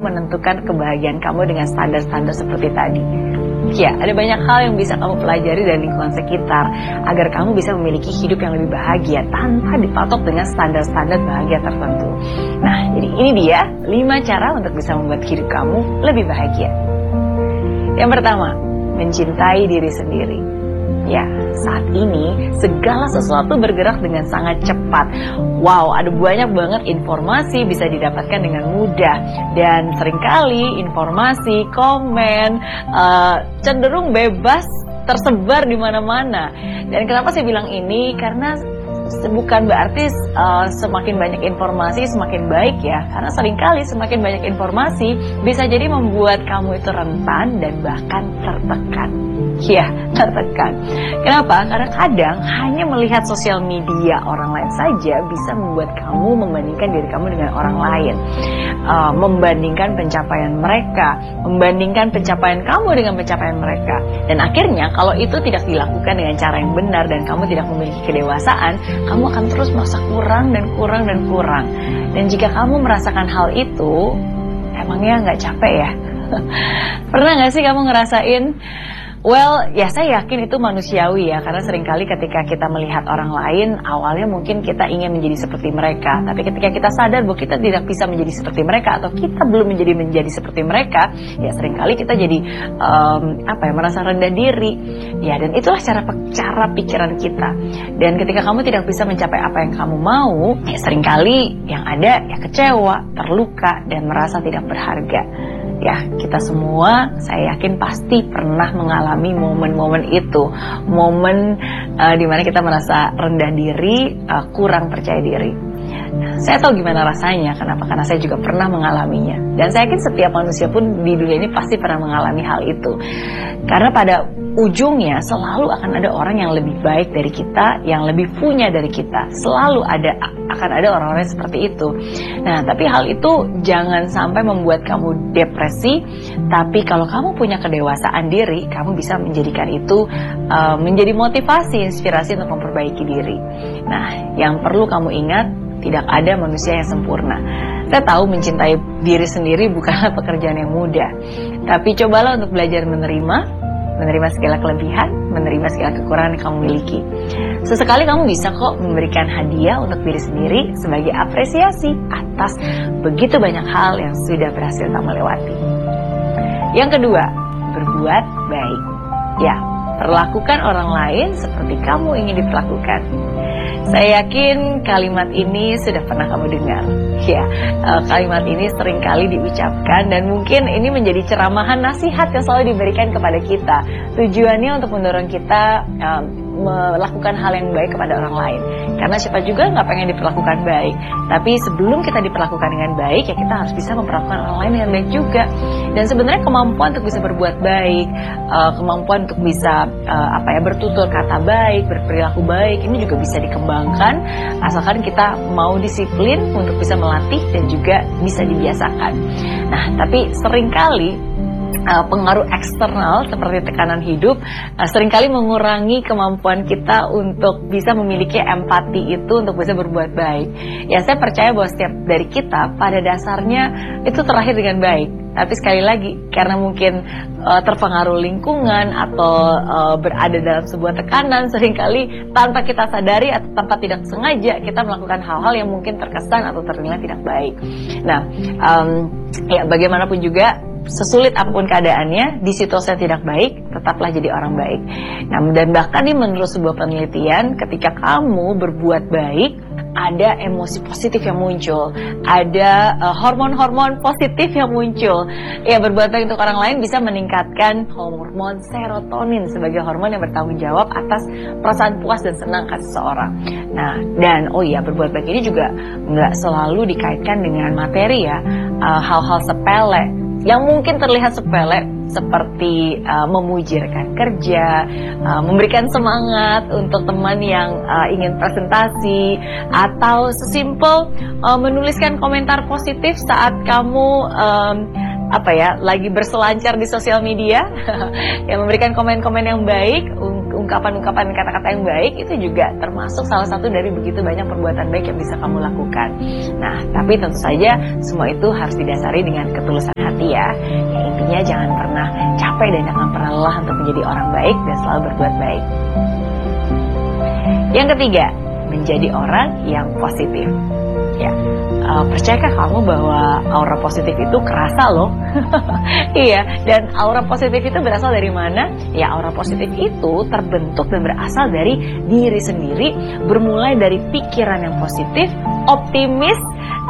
menentukan kebahagiaan kamu dengan standar-standar seperti tadi. Ya, ada banyak hal yang bisa kamu pelajari dari lingkungan sekitar agar kamu bisa memiliki hidup yang lebih bahagia tanpa dipatok dengan standar-standar bahagia tertentu. Nah, jadi ini dia 5 cara untuk bisa membuat hidup kamu lebih bahagia. Yang pertama, mencintai diri sendiri. Ya, saat ini segala sesuatu bergerak dengan sangat cepat. Wow, ada banyak banget informasi bisa didapatkan dengan mudah. Dan seringkali informasi, komen, cenderung bebas tersebar di mana-mana. Dan kenapa saya bilang ini? Karena bukan berarti semakin banyak informasi semakin baik ya. Karena seringkali semakin banyak informasi bisa jadi membuat kamu itu rentan dan bahkan tertekan. Ya, tertekan. Kenapa? Karena kadang hanya melihat sosial media orang lain saja bisa membuat kamu membandingkan diri kamu dengan orang lain, membandingkan pencapaian mereka, membandingkan pencapaian kamu dengan pencapaian mereka. Dan akhirnya kalau itu tidak dilakukan dengan cara yang benar dan kamu tidak memiliki kedewasaan, kamu akan terus merasa kurang dan kurang dan kurang. Dan jika kamu merasakan hal itu, emangnya nggak capek ya? Pernah nggak sih kamu ngerasain? Well, ya saya yakin itu manusiawi ya, karena seringkali ketika kita melihat orang lain, awalnya mungkin kita ingin menjadi seperti mereka. Tapi ketika kita sadar bahwa kita tidak bisa menjadi seperti mereka, atau kita belum menjadi seperti mereka, ya seringkali kita jadi merasa rendah diri. Ya, dan itulah cara pikiran kita. Dan ketika kamu tidak bisa mencapai apa yang kamu mau, ya seringkali yang ada ya kecewa, terluka, dan merasa tidak berharga. Ya, kita semua saya yakin pasti pernah mengalami momen-momen itu. Momen dimana kita merasa rendah diri, kurang percaya diri. Saya tahu gimana rasanya. Kenapa? Karena saya juga pernah mengalaminya. Dan saya yakin setiap manusia pun di dunia ini pasti pernah mengalami hal itu. Karena pada ujungnya selalu akan ada orang yang lebih baik dari kita, yang lebih punya dari kita. Selalu akan ada orang-orang seperti itu. Nah, tapi hal itu jangan sampai membuat kamu depresi. Tapi kalau kamu punya kedewasaan diri, kamu bisa menjadikan itu menjadi motivasi, inspirasi untuk memperbaiki diri. Nah, yang perlu kamu ingat, tidak ada manusia yang sempurna. Saya tahu mencintai diri sendiri bukanlah pekerjaan yang mudah. Tapi cobalah untuk belajar menerima segala kelebihan, menerima segala kekurangan yang kamu miliki. Sesekali kamu bisa kok memberikan hadiah untuk diri sendiri sebagai apresiasi atas begitu banyak hal yang sudah berhasil kamu lewati. Yang kedua, berbuat baik. Ya, perlakukan orang lain seperti kamu ingin diperlakukan. Saya yakin kalimat ini sudah pernah kamu dengar. Ya, kalimat ini sering kali diucapkan dan mungkin ini menjadi ceramahan nasihat yang selalu diberikan kepada kita. Tujuannya untuk mendorong kita melakukan hal yang baik kepada orang lain. Karena siapa juga nggak pengen diperlakukan baik. Tapi sebelum kita diperlakukan dengan baik, ya kita harus bisa memperlakukan orang lain dengan baik juga. Dan sebenarnya kemampuan untuk bisa berbuat baik, kemampuan untuk bisa bertutur kata baik, berperilaku baik, ini juga bisa dikembangkan asalkan kita mau disiplin untuk bisa melatih dan juga bisa dibiasakan. Nah, tapi seringkali pengaruh eksternal seperti tekanan hidup seringkali mengurangi kemampuan kita untuk bisa memiliki empati itu untuk bisa berbuat baik. Ya, saya percaya bahwa setiap dari kita pada dasarnya itu terlahir dengan baik. Tapi sekali lagi, karena mungkin terpengaruh lingkungan atau berada dalam sebuah tekanan, seringkali tanpa kita sadari atau tanpa tidak sengaja kita melakukan hal-hal yang mungkin terkesan atau ternilai tidak baik. Nah, ya bagaimanapun juga, sesulit apapun keadaannya, di situasi yang tidak baik, tetaplah jadi orang baik. Nah, dan bahkan nih menurut sebuah penelitian, ketika kamu berbuat baik, ada emosi positif yang muncul, ada hormon-hormon positif yang muncul. Ya, berbuat baik untuk orang lain bisa meningkatkan hormon serotonin sebagai hormon yang bertanggung jawab atas perasaan puas dan senang akan seseorang. Nah, dan berbuat baik ini juga nggak selalu dikaitkan dengan materi ya, hal-hal sepele yang mungkin terlihat sepele seperti memuji rekan kerja, memberikan semangat untuk teman yang ingin presentasi, atau sesimpel menuliskan komentar positif saat kamu lagi berselancar di sosial media, yang memberikan komen-komen yang baik ungkapan-ungkapan kata-kata yang baik itu juga termasuk salah satu dari begitu banyak perbuatan baik yang bisa kamu lakukan. Nah, tapi tentu saja semua itu harus didasari dengan ketulusan hati ya. Ya, intinya jangan pernah capek dan jangan pernah lelah untuk menjadi orang baik dan selalu berbuat baik. Yang ketiga, menjadi orang yang positif. Ya, percayakah kamu bahwa aura positif itu kerasa loh? Iya, dan aura positif itu berasal dari mana? Ya, aura positif itu terbentuk dan berasal dari diri sendiri, bermulai dari pikiran yang positif, optimis,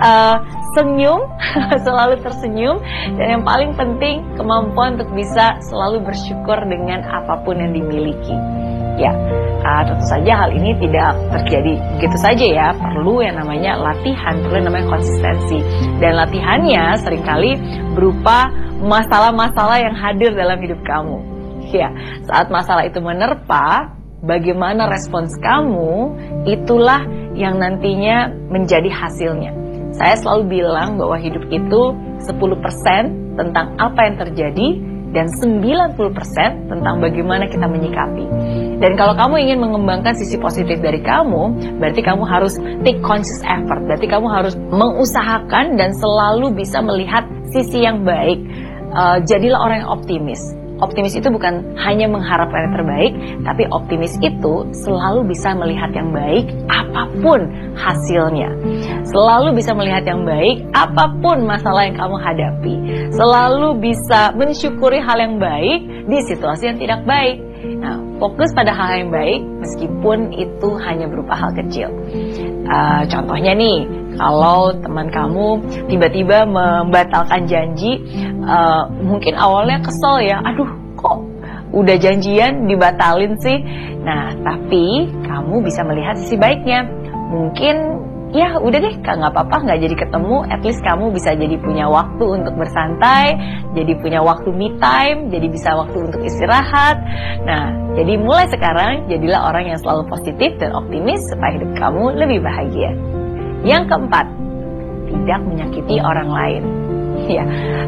senyum, selalu tersenyum, dan yang paling penting kemampuan untuk bisa selalu bersyukur dengan apapun yang dimiliki. Ya, tentu saja hal ini tidak terjadi begitu saja ya. Perlu yang namanya latihan, perlu yang namanya konsistensi. Dan latihannya seringkali berupa masalah-masalah yang hadir dalam hidup kamu. Ya, saat masalah itu menerpa, bagaimana respons kamu, itulah yang nantinya menjadi hasilnya. Saya selalu bilang bahwa hidup itu 10% tentang apa yang terjadi, dan 90% tentang bagaimana kita menyikapi. Dan kalau kamu ingin mengembangkan sisi positif dari kamu, berarti kamu harus take conscious effort. Berarti kamu harus mengusahakan dan selalu bisa melihat sisi yang baik. Jadilah orang yang optimis. Optimis itu bukan hanya mengharapkan yang terbaik, tapi optimis itu selalu bisa melihat yang baik apapun hasilnya. Selalu bisa melihat yang baik apapun masalah yang kamu hadapi. Selalu bisa mensyukuri hal yang baik di situasi yang tidak baik. Nah, fokus pada hal yang baik meskipun itu hanya berupa hal kecil. Contohnya nih, kalau teman kamu tiba-tiba membatalkan janji, mungkin awalnya kesel ya, aduh kok udah janjian dibatalin sih. Nah, tapi kamu bisa melihat sisi baiknya. Mungkin ya udah deh, nggak apa-apa, nggak jadi ketemu, at least kamu bisa jadi punya waktu untuk bersantai, jadi punya waktu me time, jadi bisa waktu untuk istirahat. Nah, jadi mulai sekarang jadilah orang yang selalu positif dan optimis supaya hidup kamu lebih bahagia. Yang keempat, tidak menyakiti orang lain. Ya,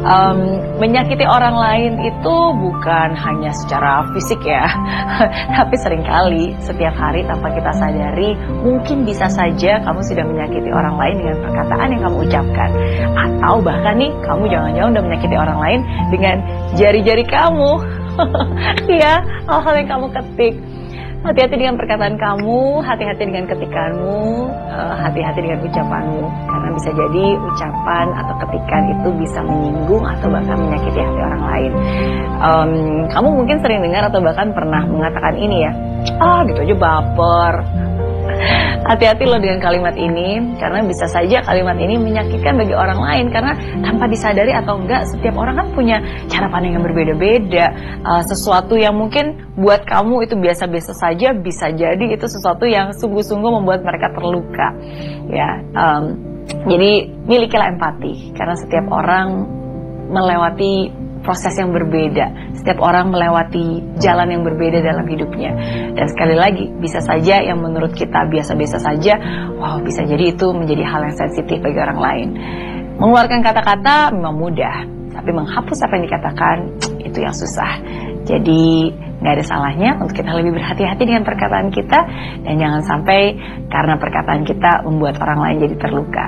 menyakiti orang lain itu bukan hanya secara fisik ya, tapi seringkali setiap hari tanpa kita sadari, mungkin bisa saja kamu sudah menyakiti orang lain dengan perkataan yang kamu ucapkan. Atau bahkan nih, kamu jangan-jangan udah menyakiti orang lain dengan jari-jari kamu. Ya, hal-hal yang kamu ketik. Hati-hati dengan perkataan kamu, hati-hati dengan ketikanmu, hati-hati dengan ucapanmu. Karena bisa jadi ucapan atau ketikan itu bisa menyinggung atau bahkan menyakiti hati orang lain. Kamu mungkin sering dengar atau bahkan pernah mengatakan ini ya, gitu aja baper. Hati-hati loh dengan kalimat ini, karena bisa saja kalimat ini menyakitkan bagi orang lain. Karena tanpa disadari atau enggak, setiap orang kan punya cara pandang yang berbeda-beda. Sesuatu yang mungkin buat kamu itu biasa-biasa saja, bisa jadi itu sesuatu yang sungguh-sungguh membuat mereka terluka. Ya, jadi milikilah empati, karena setiap orang melewati proses yang berbeda. Setiap orang melewati jalan yang berbeda dalam hidupnya. Dan sekali lagi, bisa saja yang menurut kita biasa-biasa saja, bisa jadi itu menjadi hal yang sensitif bagi orang lain. Mengeluarkan kata-kata memang mudah, tapi menghapus apa yang dikatakan, itu yang susah. Jadi, nggak ada salahnya untuk kita lebih berhati-hati dengan perkataan kita, dan jangan sampai karena perkataan kita membuat orang lain jadi terluka.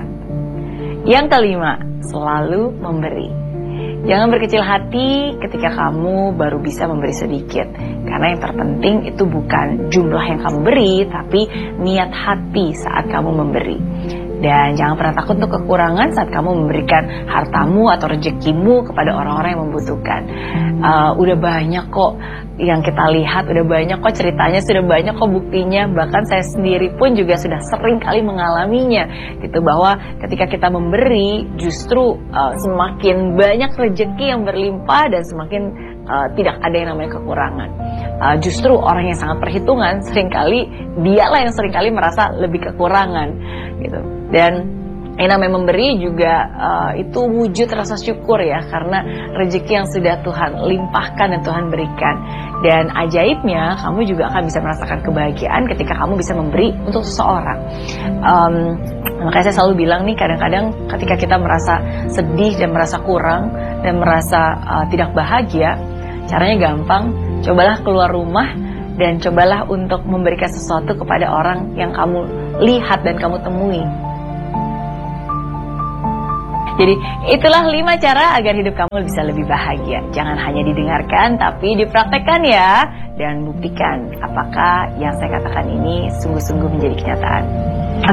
Yang kelima, selalu memberi. Jangan berkecil hati ketika kamu baru bisa memberi sedikit. Karena yang terpenting itu bukan jumlah yang kamu beri, tapi niat hati saat kamu memberi. Dan jangan pernah takut untuk kekurangan saat kamu memberikan hartamu atau rezekimu kepada orang-orang yang membutuhkan. Udah banyak kok yang kita lihat, udah banyak kok ceritanya, sudah banyak kok buktinya. Bahkan saya sendiri pun juga sudah sering kali mengalaminya, gitu, bahwa ketika kita memberi, justru semakin banyak rezeki yang berlimpah dan semakin tidak ada yang namanya kekurangan. Justru orang yang sangat perhitungan seringkali dialah yang seringkali merasa lebih kekurangan, gitu. Dan yang namanya memberi juga itu wujud rasa syukur ya, karena rezeki yang sudah Tuhan limpahkan dan Tuhan berikan. Dan ajaibnya, kamu juga akan bisa merasakan kebahagiaan ketika kamu bisa memberi untuk seseorang. Makanya saya selalu bilang nih, kadang-kadang ketika kita merasa sedih dan merasa kurang dan merasa tidak bahagia, caranya gampang. Cobalah keluar rumah Dan cobalah untuk memberikan sesuatu kepada orang yang kamu lihat dan kamu temui. Jadi itulah 5 cara agar hidup kamu bisa lebih bahagia. Jangan hanya didengarkan, tapi dipraktekkan ya. Dan buktikan apakah yang saya katakan ini sungguh-sungguh menjadi kenyataan.